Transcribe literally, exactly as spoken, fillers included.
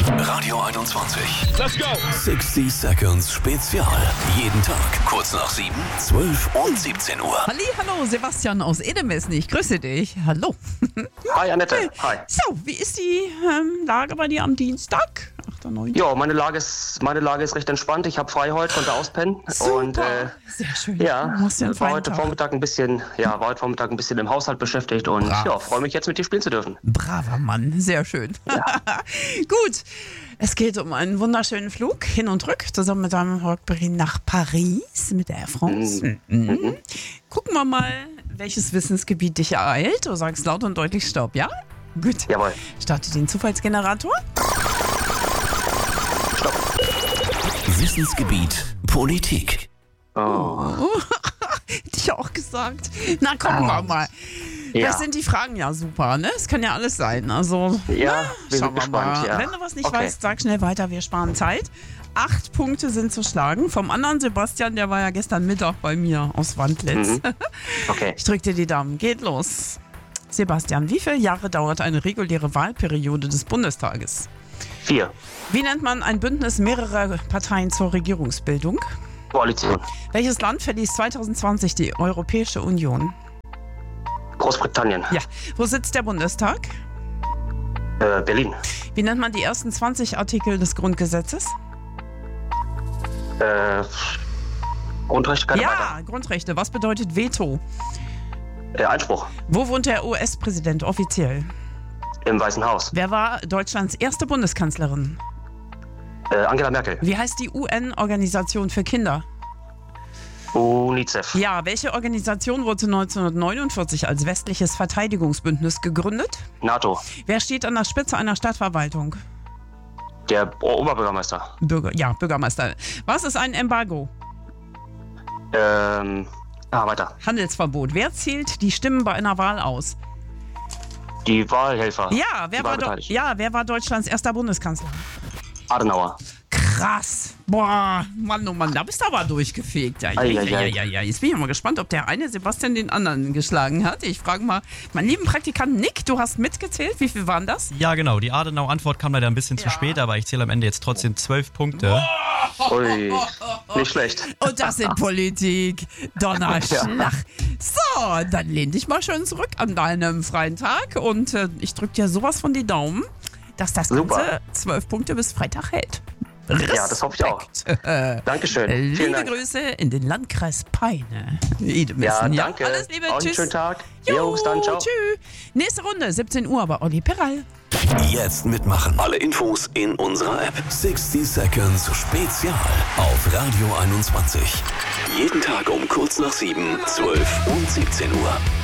Radio einundzwanzig. Let's go! sechzig Seconds Spezial. Jeden Tag kurz nach sieben, zwölf und siebzehn Uhr. Halli, hallo, Sebastian aus Edemessen. Ich grüße dich. Hallo. Hi Annette, hi. So, wie ist die ähm, Lage bei dir am Dienstag? achter neunter Ja, meine Lage ist, meine Lage ist recht entspannt. Ich habe frei heute, konnte auspennen. Super. Und äh, sehr schön. ja, Du machst ja einen war feinen heute Tag. Vormittag ein bisschen, ja, war heute Vormittag ein bisschen im Haushalt beschäftigt und Brav. ja, freue mich jetzt mit dir spielen zu dürfen. Braver Mann, sehr schön. Gut, es geht um einen wunderschönen Flug hin und rück, zusammen mit deinem Rockberry nach Paris mit der Air France. Mhm. Mhm. Gucken wir mal, welches Wissensgebiet dich ereilt. Du sagst laut und deutlich Stopp, ja? Gut. Jawohl. Starte den Zufallsgenerator. Wissensgebiet Politik. Oh. Hätte ich auch gesagt. Na, gucken wir mal. Ja. Das sind die Fragen ja super, ne? Es kann ja alles sein. Also, Ja, na, wir schauen sind wir gespannt, mal. ja. Wenn du was nicht Okay. weißt, sag schnell weiter, wir sparen Zeit. Acht Punkte sind zu schlagen. Vom anderen Sebastian, der war ja gestern Mittag bei mir aus Wandlitz. Mhm. Okay. Ich drück dir die Daumen. Geht los. Sebastian, wie viele Jahre dauert eine reguläre Wahlperiode des Bundestages? Vier. Wie nennt man ein Bündnis mehrerer Parteien zur Regierungsbildung? Koalition. Welches Land verließ zwanzig zwanzig die Europäische Union? Großbritannien. Ja. Wo sitzt der Bundestag? Äh, Berlin. Wie nennt man die ersten zwanzig Artikel des Grundgesetzes? Äh, Grundrechte, keine Ja, weiter. Grundrechte. Was bedeutet Veto? Äh, Einspruch. Wo wohnt der U S-Präsident offiziell? Im Weißen Haus. Wer war Deutschlands erste Bundeskanzlerin? Äh, Angela Merkel. Wie heißt die U N-Organisation für Kinder? UNICEF. Ja, welche Organisation wurde neunzehnhundertneunundvierzig als westliches Verteidigungsbündnis gegründet? NATO. Wer steht an der Spitze einer Stadtverwaltung? Der O- Oberbürgermeister. Bürger, ja, Bürgermeister. Was ist ein Embargo? Ähm, ah, weiter. Handelsverbot. Wer zählt die Stimmen bei einer Wahl aus? Die Wahlhelfer. Ja, wer, Die war, Deu- Wahlbeteiligten. ja, wer war Deutschlands erster Bundeskanzler? Adenauer. Krass. Boah, Mann, oh Mann, da bist du aber durchgefegt. Ja, ja, Ei, ja, ei, ja, ei. ja, ja. Jetzt bin ich mal gespannt, ob der eine Sebastian den anderen geschlagen hat. Ich frage mal, meinen lieben Praktikant Nick, du hast mitgezählt. Wie viel waren das? Ja, genau. Die Adenau-Antwort kam leider ein bisschen zu spät, aber ich zähle am Ende jetzt trotzdem zwölf Punkte. Ui, nicht schlecht. Und das in Politik. Donnerschlag. So, dann lehn dich mal schön zurück an deinem freien Tag und äh, ich drück dir sowas von die Daumen, dass das Super. Ganze zwölf Punkte bis Freitag hält. Ja, das hoffe ich auch. Respekt. Dankeschön. Vielen Liebe Dank. Grüße in den Landkreis Peine. Ja, Edemessen, danke. Alles Liebe, Auch einen tschüss. schönen Tag. Jo, Jo, bis dann, ciao. Tschüss. Nächste Runde, siebzehn Uhr bei Olli Peral. Jetzt mitmachen. Alle Infos in unserer App. sechzig Seconds Spezial auf Radio einundzwanzig. Jeden Tag um kurz nach sieben, zwölf und siebzehn Uhr.